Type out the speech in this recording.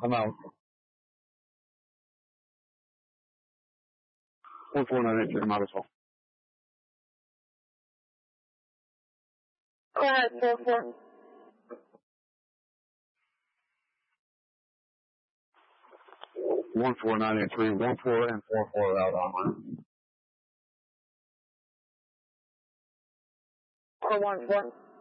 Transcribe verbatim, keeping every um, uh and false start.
I'm out. One four nine eight three, I'm out as well. Go ahead, four four. One four nine eight three, one four and four four out online. Or one four.